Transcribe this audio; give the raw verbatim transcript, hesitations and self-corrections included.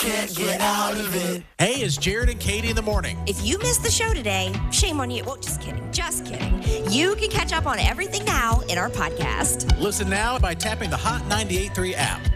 can't get out of it. Hey, it's Jared and Katie in the morning. If you missed the show today, shame on you. Well, just kidding. Just kidding. You can catch up on everything now in our podcast. Listen now by tapping the Hot ninety-eight point three app.